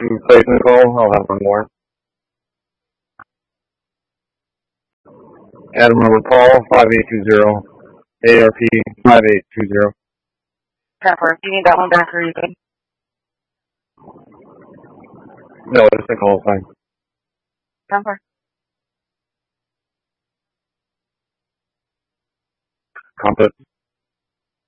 replacement call. I'll have one more. Adam number Paul 5820. ARP 5820. 10-4. Do you need that one back or are you good? No, it's the call sign. 10-4. Compass